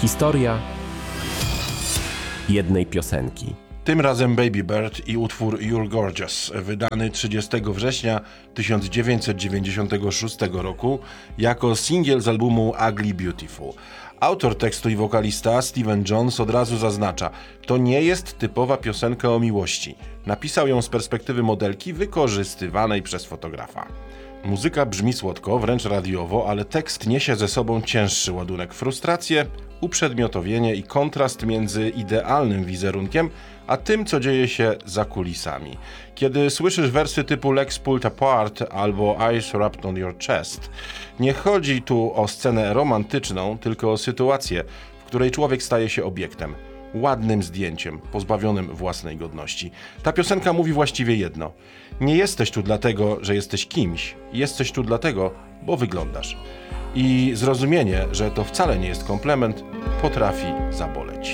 Historia jednej piosenki. Tym razem Baby Bird i utwór You're Gorgeous, wydany 30 września 1996 roku jako singiel z albumu Ugly Beautiful. Autor tekstu i wokalista Steven Jones od razu zaznacza, to nie jest typowa piosenka o miłości. Napisał ją z perspektywy modelki wykorzystywanej przez fotografa. Muzyka brzmi słodko, wręcz radiowo, ale tekst niesie ze sobą cięższy ładunek, frustrację, uprzedmiotowienie i kontrast między idealnym wizerunkiem, a tym, co dzieje się za kulisami. Kiedy słyszysz wersy typu Legs Pulled Apart albo Eyes Wrapped on Your Chest, nie chodzi tu o scenę romantyczną, tylko o sytuację, w której człowiek staje się obiektem. Ładnym zdjęciem, pozbawionym własnej godności. Ta piosenka mówi właściwie jedno. Nie jesteś tu dlatego, że jesteś kimś. Jesteś tu dlatego, bo wyglądasz. I zrozumienie, że to wcale nie jest komplement, potrafi zaboleć.